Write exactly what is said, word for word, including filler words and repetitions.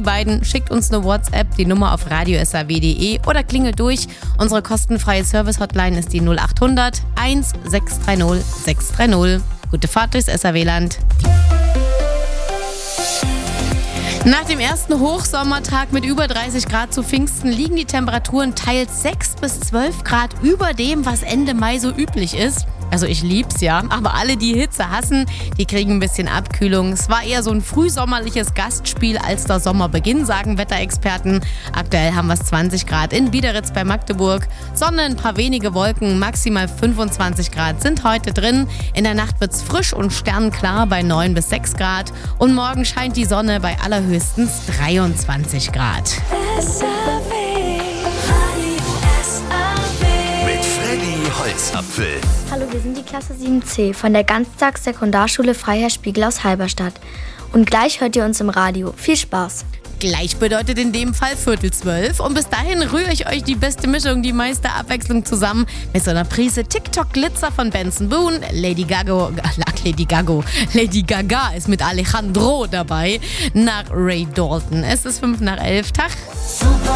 beiden, schickt uns eine WhatsApp, die Nummer auf radio s a w punkt d e oder klingelt durch. Unsere kostenfreie Service-Hotline ist die null acht hundert eins sechs drei null sechs drei null. Gute Fahrt durchs S R W-Land. Nach dem ersten Hochsommertag mit über dreißig Grad zu Pfingsten liegen die Temperaturen teils sechs bis zwölf Grad über dem, was Ende Mai so üblich ist. Also ich lieb's ja, aber alle, die Hitze hassen, die kriegen ein bisschen Abkühlung. Es war eher so ein frühsommerliches Gastspiel als der Sommerbeginn, sagen Wetterexperten. Aktuell haben wir es zwanzig Grad in Biederitz bei Magdeburg. Sonne, ein paar wenige Wolken, maximal fünfundzwanzig Grad sind heute drin. In der Nacht wird's frisch und sternklar bei neun bis sechs Grad. Und morgen scheint die Sonne bei allerhöchstens dreiundzwanzig Grad. Holzapfel. Hallo, wir sind die Klasse sieben C von der Ganztagssekundarschule Freiherr Spiegel aus Halberstadt. Und gleich hört ihr uns im Radio. Viel Spaß! Gleich bedeutet in dem Fall Viertel zwölf. Und bis dahin rühre ich euch die beste Mischung, die meiste Abwechslung zusammen mit so einer Prise TikTok-Glitzer von Benson Boone. Lady Gaga, Lady Gaga, Lady Gaga ist mit Alejandro dabei. Nach Ray Dalton. Es ist fünf nach elf. Tag. Super.